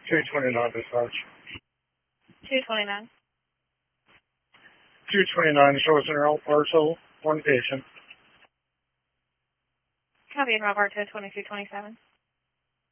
229 dispatch. 229. 229 shows an Earl parcel, one patient. Copy and Roberto 2227.